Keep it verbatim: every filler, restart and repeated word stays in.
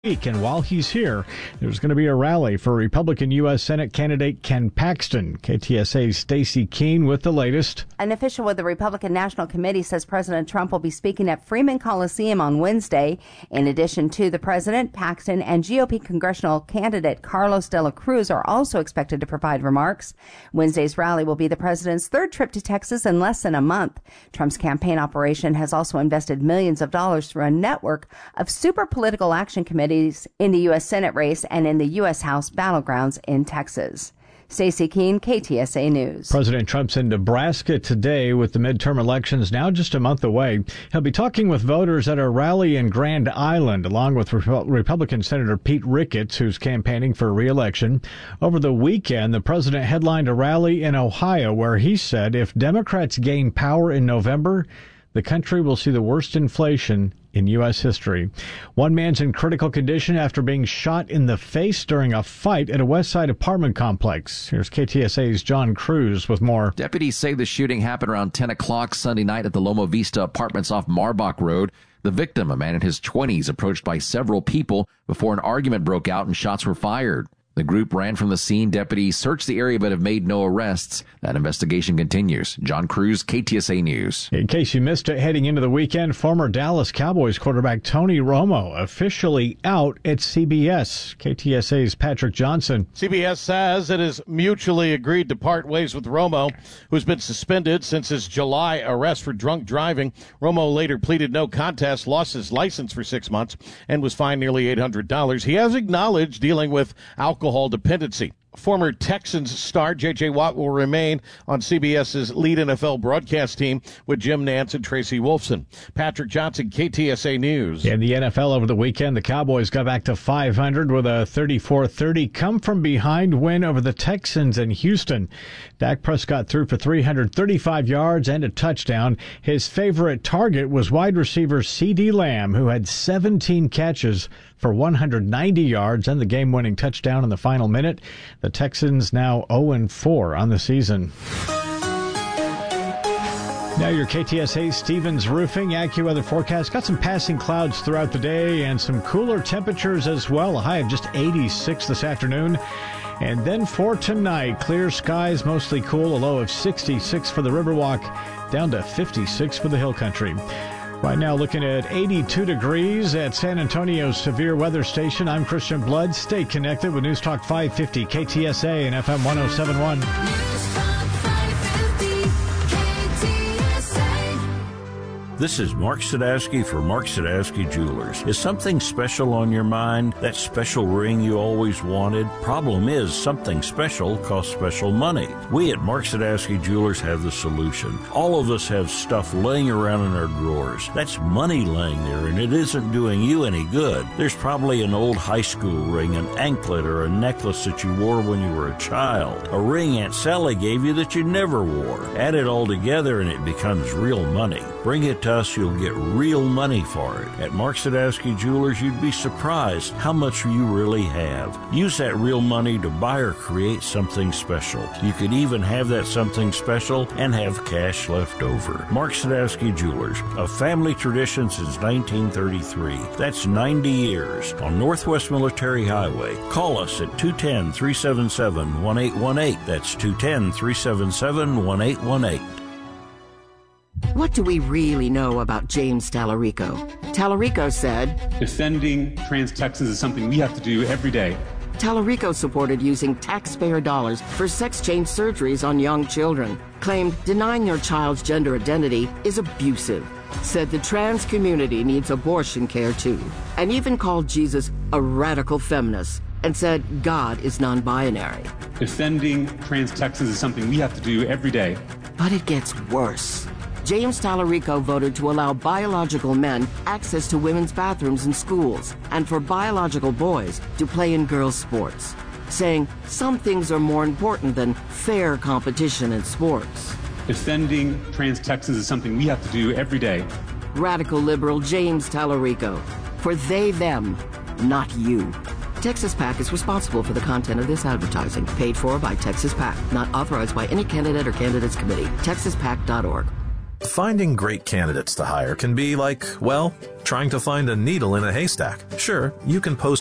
week, and while he's here, there's going to be a rally for Republican U S Senate candidate Ken Paxton. K T S A's Stacey Keene with the latest. An official with the Republican National Committee says President Trump will be speaking at Freeman Coliseum on Wednesday. In addition to the president, Paxton and G O P congressional candidate Carlos de la Cruz are also expected to provide remarks. Wednesday's rally will be the president's third trip to Texas in less than a month. Trump's campaign operation has also invested millions of dollars through a network of super political action committees in the U S Senate race and in the U S House battlegrounds in Texas. Stacey Keene, K T S A News. President Trump's in Nebraska today with the midterm elections now just a month away. He'll be talking with voters at a rally in Grand Island, along with Rep- Republican Senator Pete Ricketts, who's campaigning for re-election. Over the weekend, the president headlined a rally in Ohio where he said if Democrats gain power in November, the country will see the worst inflation in U S history. One man's in critical condition after being shot in the face during a fight at a West Side apartment complex. Here's K T S A's John Cruz with more. Deputies say the shooting happened around ten o'clock Sunday night at the Loma Vista Apartments off Marbach Road. The victim, a man in his twenties, approached by several people before an argument broke out and shots were fired. The group ran from the scene. Deputies searched the area but have made no arrests. That investigation continues. John Cruz, K T S A News. In case you missed it, heading into the weekend, former Dallas Cowboys quarterback Tony Romo officially out at C B S. K T S A's Patrick Johnson. C B S says it has mutually agreed to part ways with Romo, who's been suspended since his July arrest for drunk driving. Romo later pleaded no contest, lost his license for six months, and was fined nearly eight hundred dollars. He has acknowledged dealing with alcohol alcohol dependency. Former Texans star J J. Watt will remain on CBS's lead N F L broadcast team with Jim Nantz and Tracy Wolfson. Patrick Johnson, K T S A News. In the N F L over the weekend, the Cowboys got back to five hundred with a thirty-four thirty come-from-behind win over the Texans in Houston. Dak Prescott threw for three hundred thirty-five yards and a touchdown. His favorite target was wide receiver CeeDee Lamb, who had seventeen catches for one hundred ninety yards and the game-winning touchdown in the final minute. The Texans now oh and four on the season. Now your K T S A Stevens Roofing AccuWeather forecast. Got some passing clouds throughout the day and some cooler temperatures as well. A high of just eighty-six this afternoon. And then for tonight, clear skies, mostly cool. A low of sixty-six for the Riverwalk, down to fifty-six for the Hill Country. Right now looking at eighty-two degrees at San Antonio's Severe Weather Station. I'm Christian Blood. Stay connected with News Talk five fifty K T S A and F M one oh seven point one. This is Mark Sadowski for Mark Sadowski Jewelers. Is something special on your mind? That special ring you always wanted? Problem is, something special costs special money. We at Mark Sadowski Jewelers have the solution. All of us have stuff laying around in our drawers. That's money laying there, and it isn't doing you any good. There's probably an old high school ring, an anklet, or a necklace that you wore when you were a child. A ring Aunt Sally gave you that you never wore. Add it all together and it becomes real money. Bring it to us, you'll get real money for it. At Mark Sadowski Jewelers, you'd be surprised how much you really have. Use that real money to buy or create something special. You could even have that something special and have cash left over. Mark Sadowski Jewelers, a family tradition since nineteen thirty-three. That's ninety years on Northwest Military Highway. Call us at two one zero, three seven seven, one eight one eight. That's two one zero, three seven seven, one eight one eight. What do we really know about James Tallarico? Tallarico said, defending trans Texans is something we have to do every day. Tallarico supported using taxpayer dollars for sex change surgeries on young children, claimed denying your child's gender identity is abusive, said the trans community needs abortion care too, and even called Jesus a radical feminist, and said God is non-binary. Defending trans Texans is something we have to do every day. But it gets worse. James Tallarico voted to allow biological men access to women's bathrooms in schools and for biological boys to play in girls' sports, saying some things are more important than fair competition in sports. Defending trans Texans is something we have to do every day. Radical liberal James Tallarico. For they, them, not you. Texas PAC is responsible for the content of this advertising. Paid for by Texas PAC. Not authorized by any candidate or candidates committee. texas pac dot org. Finding great candidates to hire can be like, well, trying to find a needle in a haystack. Sure, you can post